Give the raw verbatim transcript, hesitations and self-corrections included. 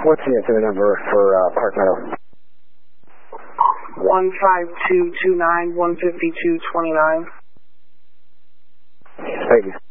What's the incident number for uh, Park Meadow? one five two two nine, one five two two nine. Thank you.